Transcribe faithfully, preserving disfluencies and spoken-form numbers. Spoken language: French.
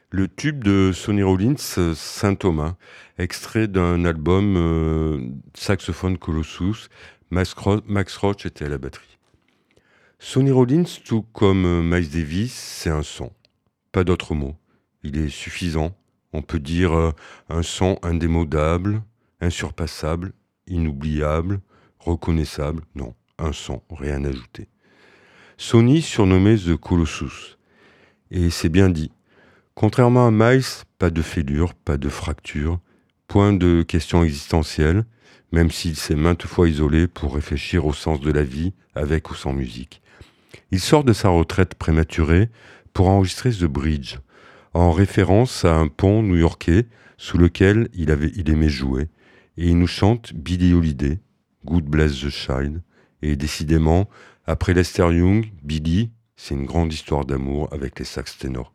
Le tube de Sonny Rollins, euh, Saint Thomas, extrait d'un album euh, Saxophone Colossus. Max, Ro- Max Roach était à la batterie. Sonny Rollins, tout comme euh, Miles Davis, c'est un son. Pas d'autre mot. Il est suffisant. On peut dire euh, un son indémodable, insurpassable, inoubliable, reconnaissable. Non, un son, rien à ajouter. Sonny surnommé The Colossus. Et c'est bien dit. Contrairement à Miles, pas de fêlure, pas de fracture, point de question existentielle, même s'il s'est maintes fois isolé pour réfléchir au sens de la vie avec ou sans musique. Il sort de sa retraite prématurée pour enregistrer The Bridge, en référence à un pont new-yorkais sous lequel il, avait, il aimait jouer, et il nous chante Billie Holiday, God Bless the Child, et décidément, après Lester Young, Billie, c'est une grande histoire d'amour avec les sax ténors.